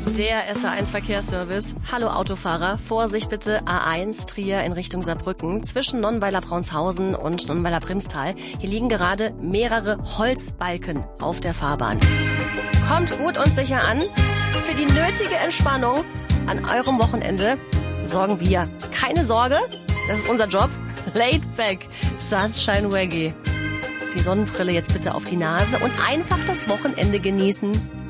Der SA1 Verkehrsservice. Hallo Autofahrer, Vorsicht bitte, A1 Trier in Richtung Saarbrücken, zwischen Nonnweiler-Braunshausen und Nonnweiler-Primstal. Hier liegen gerade mehrere Holzbalken auf der Fahrbahn. Kommt gut und sicher an. Für die nötige Entspannung an eurem Wochenende sorgen wir. Keine Sorge, das ist unser Job. Laid back, Sunshine Reggae. Die Sonnenbrille jetzt bitte auf die Nase und einfach das Wochenende genießen.